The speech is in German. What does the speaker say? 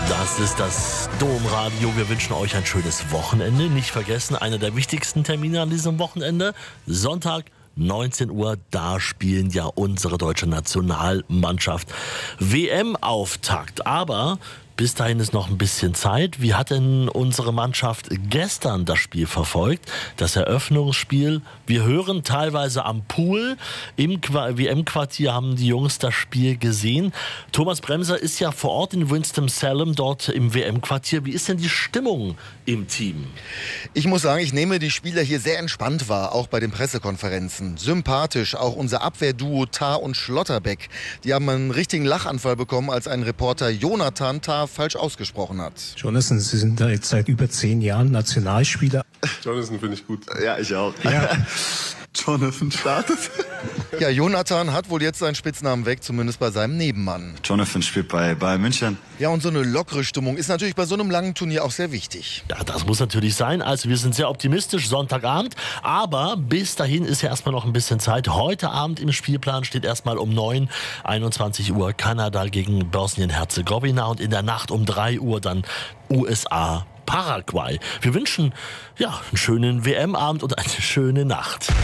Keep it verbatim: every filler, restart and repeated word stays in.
Das ist das Domradio. Wir wünschen euch ein schönes Wochenende. Nicht vergessen, einer der wichtigsten Termine an diesem Wochenende, Sonntag, neunzehn Uhr, da spielen ja unsere deutsche Nationalmannschaft W M-Auftakt. Aber bis dahin ist noch ein bisschen Zeit. Wie hat denn unsere Mannschaft gestern das Spiel verfolgt? Das Eröffnungsspiel. Wir hören teilweise am Pool. Im W M-Quartier haben die Jungs das Spiel gesehen. Thomas Bremser ist ja vor Ort in Winston-Salem, dort im W M-Quartier. Wie ist denn die Stimmung im Team? Ich muss sagen, ich nehme die Spieler hier sehr entspannt wahr, auch bei den Pressekonferenzen. Sympathisch, auch unser Abwehrduo Tah und Schlotterbeck. Die haben einen richtigen Lachanfall bekommen, als ein Reporter Jonathan Tah falsch ausgesprochen hat. Jonathan, Sie sind da jetzt seit über zehn Jahren Nationalspieler. Jonathan finde ich gut. Ja, ich auch. Ja. Jonathan startet. Ja, Jonathan hat wohl jetzt seinen Spitznamen weg, zumindest bei seinem Nebenmann. Jonathan spielt bei Bayern München. Ja, und so eine lockere Stimmung ist natürlich bei so einem langen Turnier auch sehr wichtig. Ja, das muss natürlich sein. Also wir sind sehr optimistisch, Sonntagabend. Aber bis dahin ist ja erstmal noch ein bisschen Zeit. Heute Abend im Spielplan steht erstmal um neun, einundzwanzig Uhr Kanada gegen Bosnien-Herzegowina und in der Nacht um drei Uhr dann U S A, Paraguay. Wir wünschen ja einen schönen W M-Abend und eine schöne Nacht.